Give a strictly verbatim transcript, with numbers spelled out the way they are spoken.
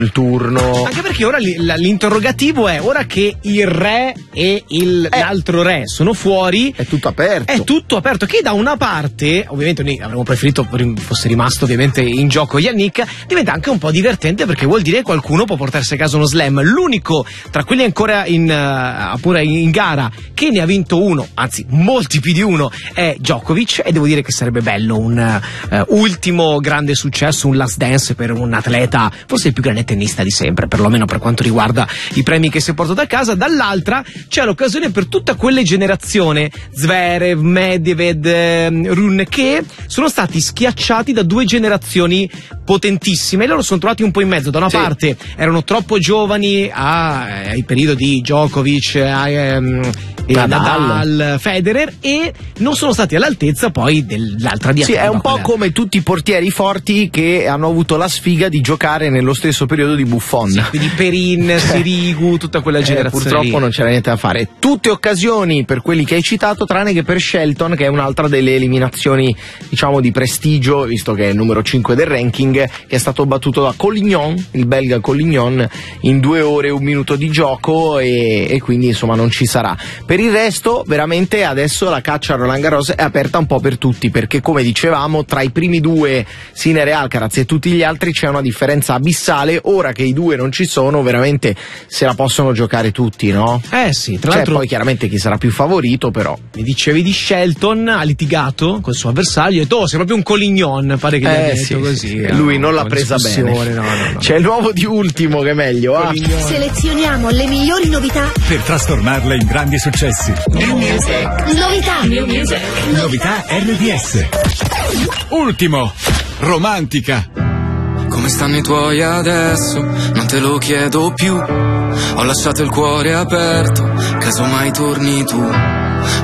il turno. Anche perché ora li, la, l'interrogativo è: ora che il re e il, eh, l'altro re sono fuori, è tutto aperto. È tutto aperto. Che da una parte, ovviamente noi avremmo preferito fosse rimasto ovviamente in gioco Yannick, diventa anche un po' divertente perché vuol dire che qualcuno può portarsi a casa uno slam. L'unico tra quelli ancora in, uh, pure in gara che ne ha vinto uno, anzi molti più di uno, è Djokovic, e devo dire che sarebbe bello un uh, ultimo grande successo, un last dance per un atleta, forse il più grande tennista di sempre, perlomeno per quanto riguarda i premi che si è portato a casa. Dall'altra c'è l'occasione per tutta quelle generazione, Zverev, Medvedev, eh, Rune, che sono stati schiacciati da due generazioni potentissime, e loro sono trovati un po' in mezzo. Da una sì. parte erano troppo giovani a, ai periodi Djokovic, a, ehm, Nadal. Nadal, Federer, e non sono stati all'altezza poi dell'altra diatriba. Sì, è un po' come tutti i portieri forti che hanno avuto la sfiga di giocare nello stesso periodo di Buffon. Sì, quindi Perin, Sirigu, tutta quella generazione. Eh, purtroppo lì non c'era niente da fare. Tutte occasioni per quelli che hai citato, tranne che per Shelton, che è un'altra delle eliminazioni, diciamo, di prestigio, visto che è il numero cinque del ranking, che è stato battuto da Collignon, il belga Collignon, in due ore e un minuto di gioco, e, e quindi insomma non ci sarà. Per il resto, veramente adesso la caccia a Roland Garros è aperta un po' per tutti, perché come dicevamo, tra i primi due, Sinner e Alcaraz, e tutti gli altri c'è una differenza abissale. Ora che i due non ci sono, veramente se la possono giocare tutti, no? Eh sì, tra C'è l'altro poi chiaramente chi sarà più favorito, però. Mi dicevi di Shelton, ha litigato col suo avversario, e detto, oh, sei proprio un Collignon, pare che gli abbia eh, detto sì, così. Sì, eh, lui no, non l'ha presa bene. No, no, no. C'è il nuovo di Ultimo, che è meglio. Ah. Selezioniamo le migliori novità per trasformarle in grandi successi. New Music. Novità. New Music. Novità R D S. Ultimo. Romantica. Come stanno i tuoi adesso? Non te lo chiedo più. Ho lasciato il cuore aperto, casomai torni tu.